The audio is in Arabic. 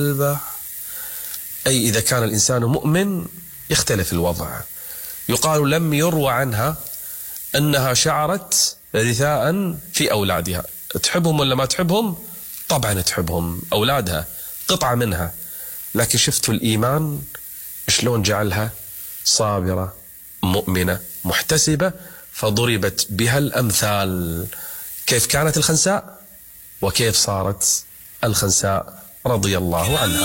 أي إذا كان الإنسان مؤمن يختلف الوضع. يقال لم يروى عنها أنها شعرت رثاء في أولادها. تحبهم ولا ما تحبهم؟ طبعا تحبهم، أولادها قطعة منها، لكن شفتوا الإيمان شلون جعلها صابرة مؤمنة محتسبة، فضربت بها الأمثال. كيف كانت الخنساء وكيف صارت الخنساء رضي الله عنها.